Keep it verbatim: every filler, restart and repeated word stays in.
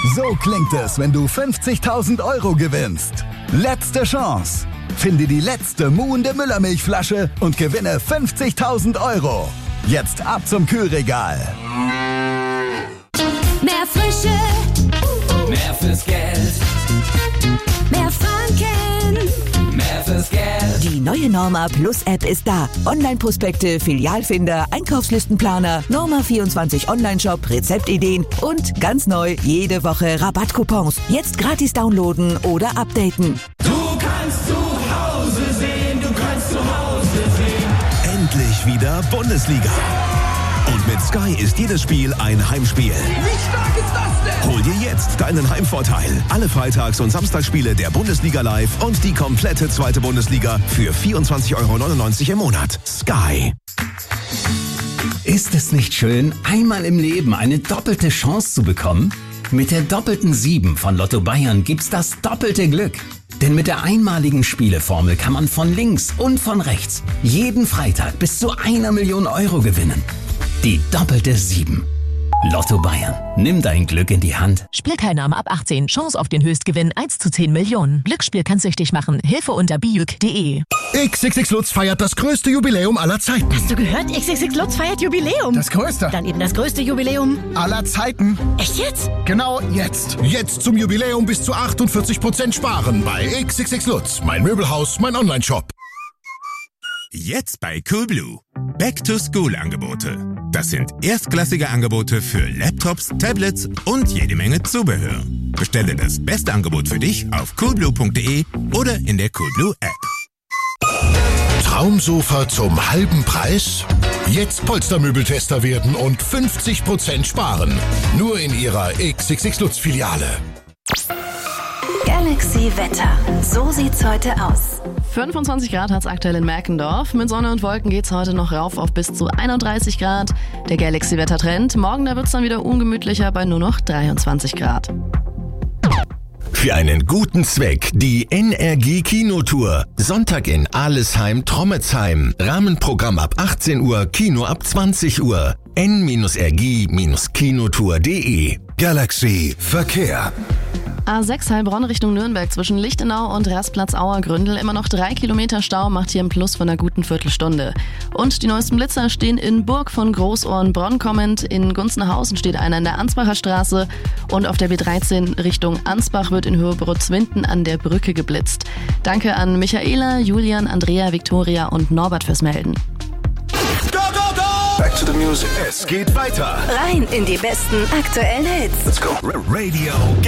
So klingt es, wenn du fünfzigtausend Euro gewinnst. Letzte Chance. Finde die letzte muhende Müllermilchflasche und gewinne fünfzigtausend Euro. Jetzt ab zum Kühlregal. Mehr Frische, mehr fürs Geld, mehr Franken, mehr fürs Geld. Die neue Norma Plus App ist da. Online-Prospekte, Filialfinder, Einkaufslistenplaner, Norma vierundzwanzig Online-Shop, Rezeptideen und ganz neu jede Woche Rabattcoupons. Jetzt gratis downloaden oder updaten. Du kannst zu Hause sehen, du kannst zu Hause sehen. Endlich wieder Bundesliga. Und mit Sky ist jedes Spiel ein Heimspiel. Wie stark ist das denn? Hol dir jetzt deinen Heimvorteil. Alle Freitags- und Samstagsspiele der Bundesliga live und die komplette zweite Bundesliga für vierundzwanzig Euro neunundneunzig im Monat. Sky. Ist es nicht schön, einmal im Leben eine doppelte Chance zu bekommen? Mit der doppelten sieben von Lotto Bayern gibt's das doppelte Glück. Denn mit der einmaligen Spieleformel kann man von links und von rechts jeden Freitag bis zu einer Million Euro gewinnen. Die doppelte sieben. Lotto Bayern. Nimm dein Glück in die Hand. Spielteilnahme ab achtzehn. Chance auf den Höchstgewinn eins zu zehn Millionen. Glücksspiel kann süchtig machen. Hilfe unter biuk punkt de. X X X Lutz feiert das größte Jubiläum aller Zeiten. Hast du gehört? X X X Lutz feiert Jubiläum. Das größte. Dann eben das größte Jubiläum aller Zeiten. Echt jetzt? Genau jetzt. Jetzt zum Jubiläum bis zu achtundvierzig Prozent sparen bei X X X Lutz. Mein Möbelhaus, mein Online-Shop. Jetzt bei Coolblue. Back-to-School-Angebote. Das sind erstklassige Angebote für Laptops, Tablets und jede Menge Zubehör. Bestelle das beste Angebot für dich auf coolblue punkt de oder in der Coolblue App. Traumsofa zum halben Preis? Jetzt Polstermöbeltester werden und fünfzig Prozent sparen. Nur in Ihrer X X X Lutz Filiale. Galaxy Wetter. So sieht's heute aus. fünfundzwanzig Grad hat's aktuell in Merkendorf. Mit Sonne und Wolken geht's heute noch rauf auf bis zu einunddreißig Grad. Der Galaxy-Wettertrend. Morgen, da wird's dann wieder ungemütlicher bei nur noch dreiundzwanzig Grad. Für einen guten Zweck die N R G Kinotour. Sonntag in Alesheim-Trommetsheim. Rahmenprogramm ab achtzehn Uhr, Kino ab zwanzig Uhr. n r g kinotour punkt de. Galaxy Verkehr. A sechs Heilbronn Richtung Nürnberg zwischen Lichtenau und Rastplatz Auergründel. Immer noch drei Kilometer Stau, macht hier einen Plus von einer guten Viertelstunde. Und die neuesten Blitzer stehen in Burg von Großohrenbronn kommend. In Gunzenhausen steht einer in der Ansbacher Straße. Und auf der B dreizehn Richtung Ansbach wird in Höhe Brutzwinden an der Brücke geblitzt. Danke an Michaela, Julian, Andrea, Viktoria und Norbert fürs Melden. Go, go, go! Back to the music. Es geht weiter. Rein in die besten aktuellen Hits. Let's go. Radio